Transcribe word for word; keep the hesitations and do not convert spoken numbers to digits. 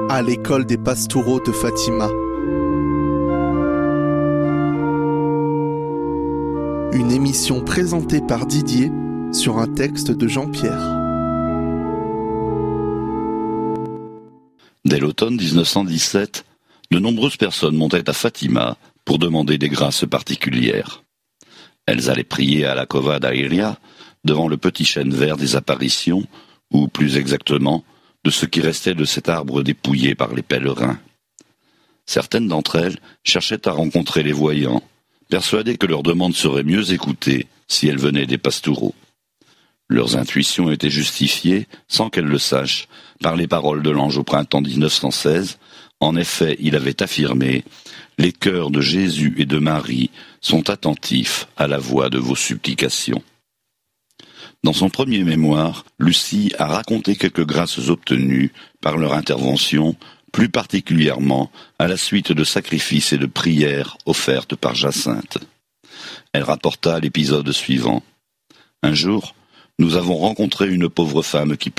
à l'école des Pastoureaux de Fatima. Une émission présentée par Didier sur un texte de Jean-Pierre. Dès l'automne dix-neuf cent dix-sept, de nombreuses personnes montaient à Fatima pour demander des grâces particulières. Elles allaient prier à la Cova d'Airia, devant le petit chêne vert des apparitions, ou plus exactement, de ce qui restait de cet arbre dépouillé par les pèlerins. Certaines d'entre elles cherchaient à rencontrer les voyants, persuadées que leurs demandes seraient mieux écoutées si elles venaient des Pastoureaux. Leurs intuitions étaient justifiées, sans qu'elles le sachent, par les paroles de l'ange au printemps dix-neuf cent seize. En effet, il avait affirmé « Les cœurs de Jésus et de Marie sont attentifs à la voix de vos supplications ». Dans son premier mémoire, Lucie a raconté quelques grâces obtenues par leur intervention, plus particulièrement à la suite de sacrifices et de prières offertes par Jacinthe. Elle rapporta l'épisode suivant. Un jour, nous avons rencontré une pauvre femme qui